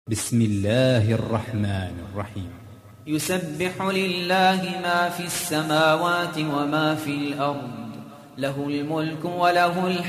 بسم الله الرحمن الرحيم. يسبح لله ما في السماوات وما في الأرض، له الملك وله الحمد